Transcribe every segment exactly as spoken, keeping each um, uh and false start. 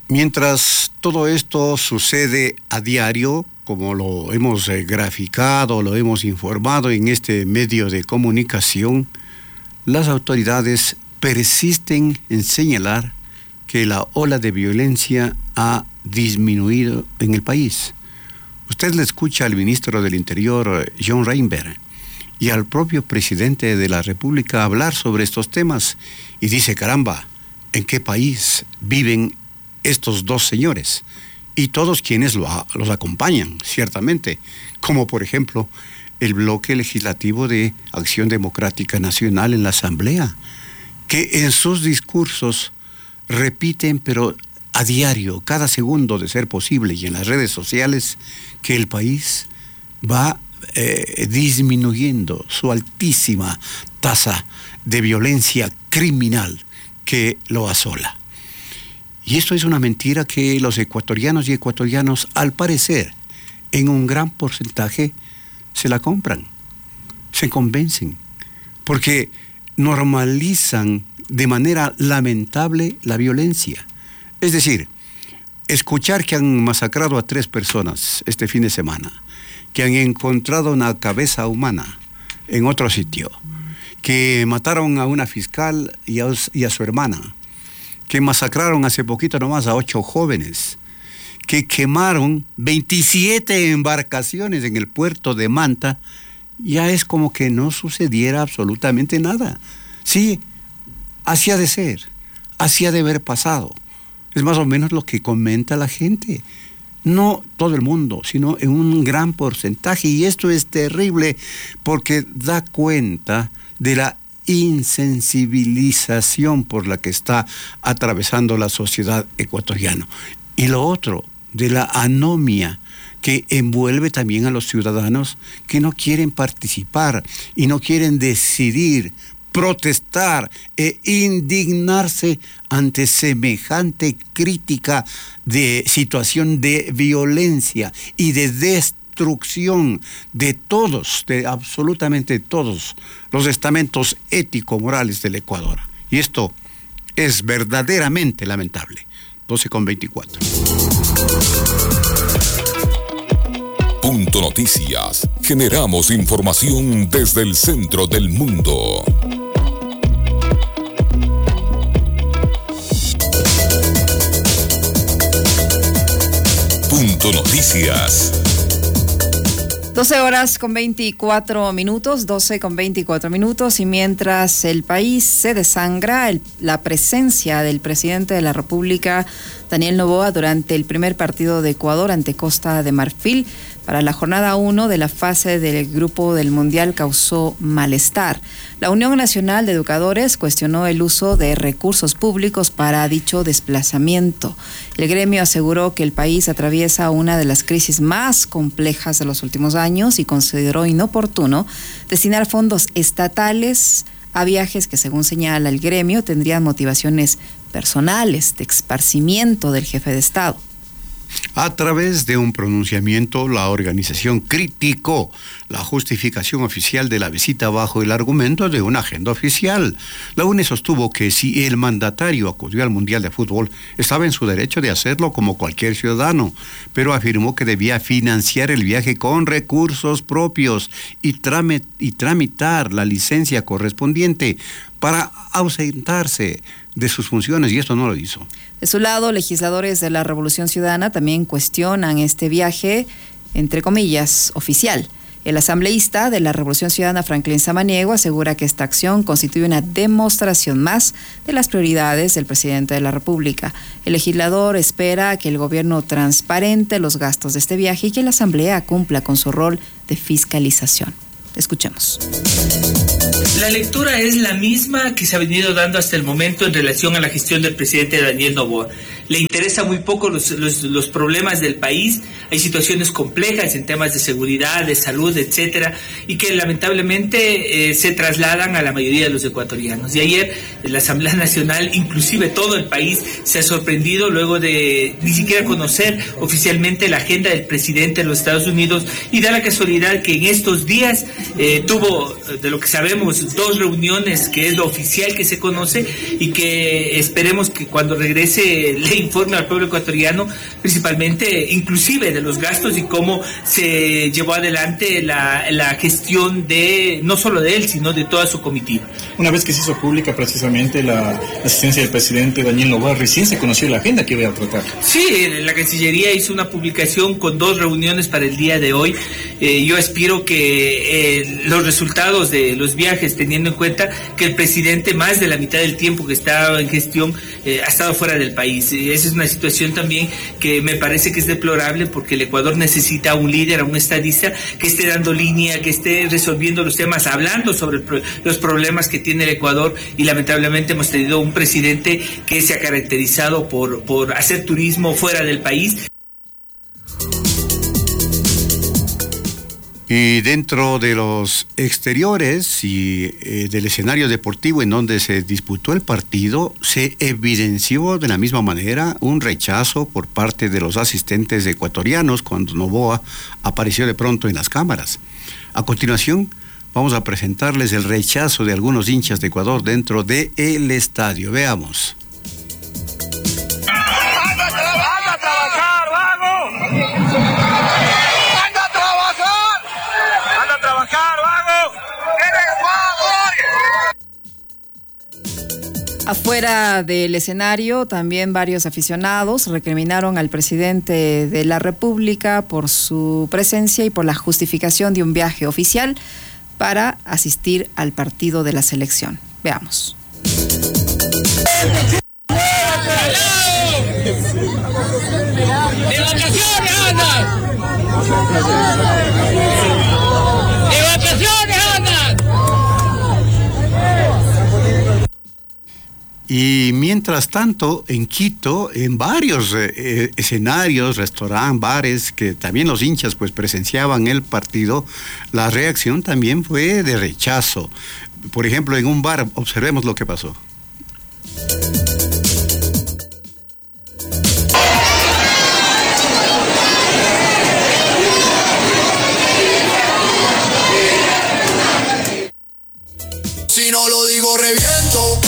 Mientras todo esto sucede a diario, como lo hemos eh, graficado, lo hemos informado en este medio de comunicación, las autoridades persisten en señalar que la ola de violencia ha disminuido en el país. Usted le escucha al ministro del Interior, John Reinberg, y al propio presidente de la República hablar sobre estos temas, y dice, caramba, ¿en qué país viven estos dos señores? Y todos quienes lo, los acompañan, ciertamente, como por ejemplo el bloque legislativo de Acción Democrática Nacional en la Asamblea, que en sus discursos repiten, pero a diario, cada segundo de ser posible, y en las redes sociales, que el país va eh, disminuyendo su altísima tasa de violencia criminal que lo asola. Y esto es una mentira que los ecuatorianos y ecuatorianos, al parecer, en un gran porcentaje, se la compran, se convencen, porque normalizan de manera lamentable la violencia. Es decir, escuchar que han masacrado a tres personas este fin de semana, que han encontrado una cabeza humana en otro sitio, que mataron a una fiscal y a, y a su hermana, que masacraron hace poquito nomás a ocho jóvenes, que quemaron veintisiete embarcaciones en el puerto de Manta, ya es como que no sucediera absolutamente nada. Sí, así ha de ser, así ha de haber pasado. Es más o menos lo que comenta la gente. No todo el mundo, sino en un gran porcentaje. Y esto es terrible porque da cuenta de la insensibilización por la que está atravesando la sociedad ecuatoriana. Y lo otro, de la anomia que envuelve también a los ciudadanos que no quieren participar y no quieren decidir, protestar e indignarse ante semejante crítica de situación de violencia y de destrucción de todos, de absolutamente todos los estamentos ético-morales del Ecuador. Y esto es verdaderamente lamentable. doce con veinticuatro. Punto Noticias. Generamos información desde el centro del mundo. Punto Noticias. doce horas con veinticuatro minutos, doce con veinticuatro minutos, y mientras el país se desangra, el, la presencia del presidente de la República, Daniel Noboa, durante el primer partido de Ecuador ante Costa de Marfil para la jornada uno de la fase del grupo del Mundial causó malestar. La Unión Nacional de Educadores cuestionó el uso de recursos públicos para dicho desplazamiento. El gremio aseguró que el país atraviesa una de las crisis más complejas de los últimos años y consideró inoportuno destinar fondos estatales a viajes que, según señala el gremio, tendrían motivaciones personales de esparcimiento del jefe de Estado. A través de un pronunciamiento, la organización criticó la justificación oficial de la visita bajo el argumento de una agenda oficial. La U N E sostuvo que si el mandatario acudió al Mundial de Fútbol, estaba en su derecho de hacerlo como cualquier ciudadano, pero afirmó que debía financiar el viaje con recursos propios y, tramit- y tramitar la licencia correspondiente para ausentarse de sus funciones, y esto no lo hizo. De su lado, legisladores de la Revolución Ciudadana también cuestionan este viaje, entre comillas, oficial. El asambleísta de la Revolución Ciudadana, Franklin Samaniego, asegura que esta acción constituye una demostración más de las prioridades del presidente de la República. El legislador espera que el gobierno transparente los gastos de este viaje y que la asamblea cumpla con su rol de fiscalización. Escuchemos. La lectura es la misma que se ha venido dando hasta el momento en relación a la gestión del presidente Daniel Noboa. Le interesa muy poco los, los, los problemas del país. Hay situaciones complejas en temas de seguridad, de salud, etcétera, y que lamentablemente eh, se trasladan a la mayoría de los ecuatorianos. Y ayer la Asamblea Nacional, inclusive todo el país, se ha sorprendido luego de ni siquiera conocer oficialmente la agenda del presidente de los Estados Unidos, y da la casualidad que en estos días eh, tuvo, de lo que sabemos, dos reuniones, que es lo oficial que se conoce, y que esperemos que cuando regrese le informe al pueblo ecuatoriano, principalmente, inclusive de los gastos y cómo se llevó adelante la, la gestión de, no solo de él, sino de toda su comitiva. Una vez que se hizo pública precisamente la asistencia del presidente Daniel Noboa, recién se conoció la agenda que iba a tratar. Sí, la Cancillería hizo una publicación con dos reuniones para el día de hoy. Eh, yo aspiro que eh, los resultados de los viajes, teniendo en cuenta que el presidente más de la mitad del tiempo que está en gestión eh, ha estado fuera del país. Eh, esa es una situación también que me parece que es deplorable, porque el Ecuador necesita a un líder, a un estadista que esté dando línea, que esté resolviendo los temas, hablando sobre pro- los problemas que tiene el Ecuador, y lamentablemente hemos tenido un presidente que se ha caracterizado por, por hacer turismo fuera del país. Y dentro de los exteriores y eh, del escenario deportivo en donde se disputó el partido, se evidenció de la misma manera un rechazo por parte de los asistentes ecuatorianos cuando Noboa apareció de pronto en las cámaras. A continuación, vamos a presentarles el rechazo de algunos hinchas de Ecuador dentro del estadio. Veamos. ¡Anda a trabajar, vago! Afuera del escenario, también varios aficionados recriminaron al presidente de la República por su presencia y por la justificación de un viaje oficial para asistir al partido de la selección. Veamos. ¡De vacaciones andan! ¡De vacaciones andan! Y mientras tanto, en Quito, en varios eh, escenarios, restaurantes, bares, que también los hinchas pues presenciaban el partido, la reacción también fue de rechazo. Por ejemplo, en un bar, observemos lo que pasó. Si no lo digo, reviento.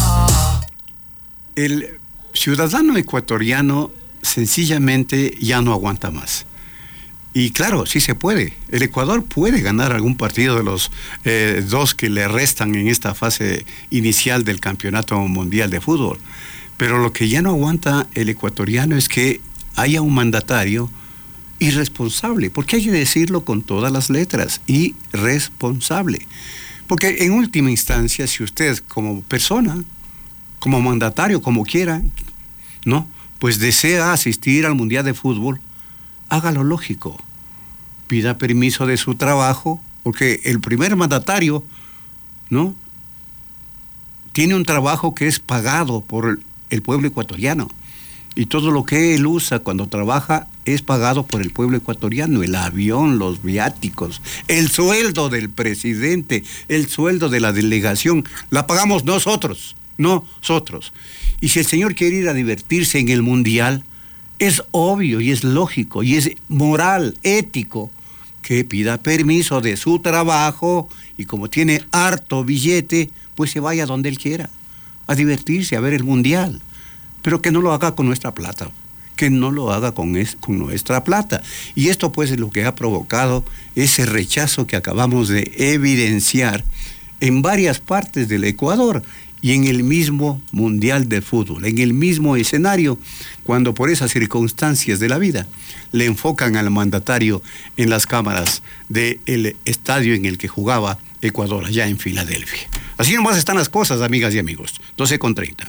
El ciudadano ecuatoriano sencillamente ya no aguanta más. Y claro, sí se puede. El Ecuador puede ganar algún partido de los eh, dos que le restan en esta fase inicial del Campeonato Mundial de Fútbol. Pero lo que ya no aguanta el ecuatoriano es que haya un mandatario irresponsable, porque hay que decirlo con todas las letras, irresponsable. Porque en última instancia, si usted como persona, como mandatario, como quiera, ¿no?, pues desea asistir al Mundial de Fútbol, haga lo lógico. Pida permiso de su trabajo, porque el primer mandatario, ¿no?, tiene un trabajo que es pagado por el pueblo ecuatoriano. Y todo lo que él usa cuando trabaja es pagado por el pueblo ecuatoriano. El avión, los viáticos, el sueldo del presidente, el sueldo de la delegación, la pagamos nosotros. Nosotros. Y si el señor quiere ir a divertirse en el mundial, es obvio y es lógico y es moral, ético, que pida permiso de su trabajo y como tiene harto billete, pues se vaya donde él quiera, a divertirse, a ver el mundial. Pero que no lo haga con nuestra plata, que no lo haga con, es, con nuestra plata. Y esto pues es lo que ha provocado ese rechazo que acabamos de evidenciar en varias partes del Ecuador, y en el mismo Mundial de Fútbol, en el mismo escenario, cuando por esas circunstancias de la vida le enfocan al mandatario en las cámaras del estadio en el que jugaba Ecuador, allá en Filadelfia. Así nomás están las cosas, amigas y amigos. doce con treinta.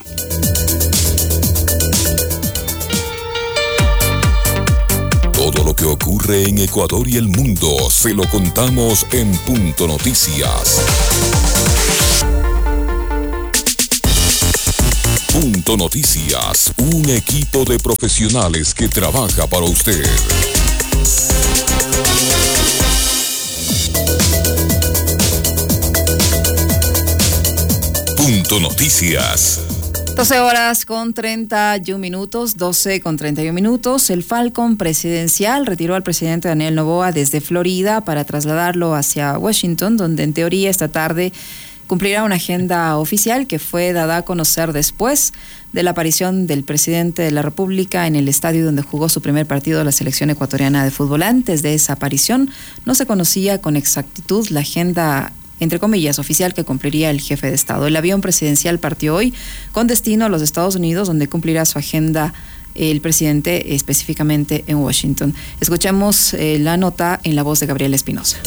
Todo lo que ocurre en Ecuador y el mundo se lo contamos en Punto Noticias. Punto Noticias, un equipo de profesionales que trabaja para usted. Punto Noticias. doce horas con treinta y un minutos, doce con treinta y un minutos. El Falcon presidencial retiró al presidente Daniel Noboa desde Florida para trasladarlo hacia Washington, donde en teoría esta tarde cumplirá una agenda oficial que fue dada a conocer después de la aparición del presidente de la República en el estadio donde jugó su primer partido la selección ecuatoriana de fútbol. Antes de esa aparición no se conocía con exactitud la agenda, entre comillas, oficial que cumpliría el jefe de Estado. El avión presidencial partió hoy con destino a los Estados Unidos, donde cumplirá su agenda el presidente, específicamente en Washington. Escuchemos eh, la nota en la voz de Gabriela Espinosa.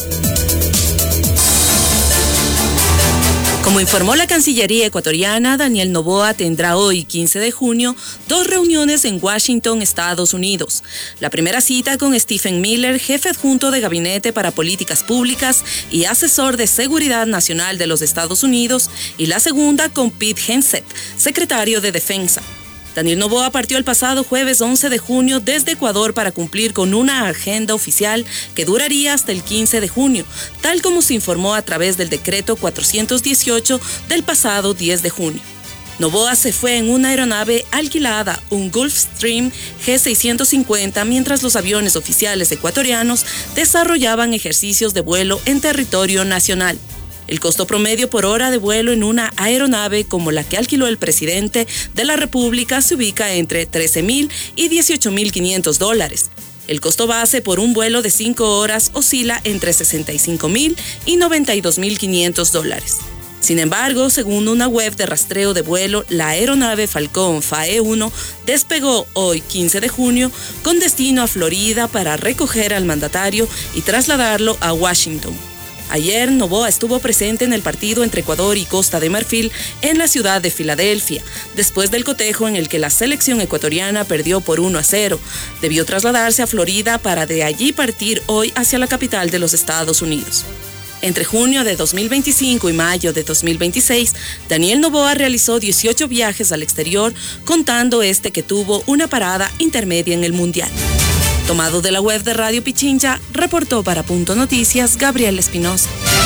Como informó la Cancillería ecuatoriana, Daniel Noboa tendrá hoy, quince de junio, dos reuniones en Washington, Estados Unidos. La primera cita con Stephen Miller, jefe adjunto de Gabinete para Políticas Públicas y asesor de Seguridad Nacional de los Estados Unidos, y la segunda con Pete Hegseth, secretario de Defensa. Daniel Noboa partió el pasado jueves once de junio desde Ecuador para cumplir con una agenda oficial que duraría hasta el quince de junio, tal como se informó a través del decreto cuatrocientos dieciocho del pasado diez de junio. Noboa se fue en una aeronave alquilada, un Gulfstream G seiscientos cincuenta, mientras los aviones oficiales ecuatorianos desarrollaban ejercicios de vuelo en territorio nacional. El costo promedio por hora de vuelo en una aeronave como la que alquiló el presidente de la República se ubica entre trece mil y dieciocho mil quinientos dólares. El costo base por un vuelo de cinco horas oscila entre sesenta y cinco mil y noventa y dos mil quinientos dólares. Sin embargo, según una web de rastreo de vuelo, la aeronave Falcón F A E uno despegó hoy, quince de junio, con destino a Florida para recoger al mandatario y trasladarlo a Washington. Ayer, Noboa estuvo presente en el partido entre Ecuador y Costa de Marfil en la ciudad de Filadelfia, después del cotejo en el que la selección ecuatoriana perdió por uno a cero. Debió trasladarse a Florida para de allí partir hoy hacia la capital de los Estados Unidos. Entre junio de dos mil veinticinco y mayo de dos mil veintiséis, Daniel Noboa realizó dieciocho viajes al exterior, contando este que tuvo una parada intermedia en el Mundial. Tomado de la web de Radio Pichincha, reportó para Punto Noticias Gabriela Espinosa.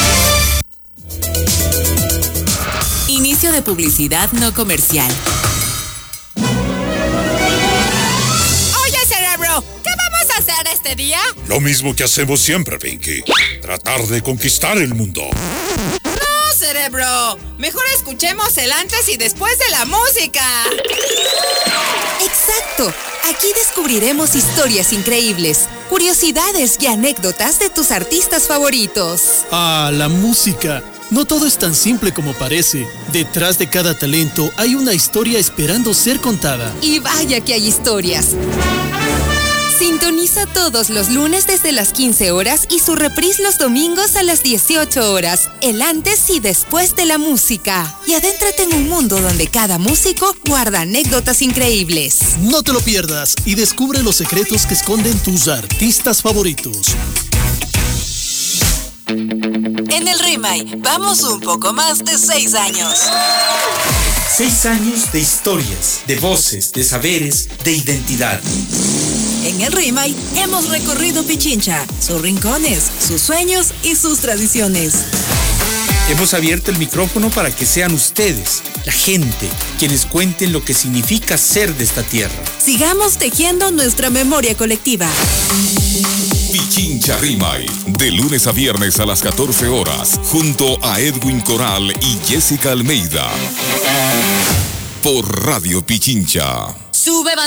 Inicio de publicidad no comercial. Oye, cerebro, ¿qué vamos a hacer este día? Lo mismo que hacemos siempre, Pinky. Tratar de conquistar el mundo. No, cerebro. Mejor escuchemos el antes y después de la música. Exacto. Aquí descubriremos historias increíbles, curiosidades y anécdotas de tus artistas favoritos. Ah, la música. No todo es tan simple como parece. Detrás de cada talento hay una historia esperando ser contada. Y vaya que hay historias. Sintoniza todos los lunes desde las quince horas y su reprise los domingos a las dieciocho horas, el antes y después de la música. Y adéntrate en un mundo donde cada músico guarda anécdotas increíbles. No te lo pierdas y descubre los secretos que esconden tus artistas favoritos. En el RIMAY vamos un poco más de seis años. Seis años de historias, de voces, de saberes, de identidad. En el RIMAY hemos recorrido Pichincha, sus rincones, sus sueños y sus tradiciones. Hemos abierto el micrófono para que sean ustedes, la gente, quienes cuenten lo que significa ser de esta tierra. Sigamos tejiendo nuestra memoria colectiva. Pichincha RIMAY, de lunes a viernes a las catorce horas, junto a Edwin Coral y Jessica Almeida. Por Radio Pichincha. Sube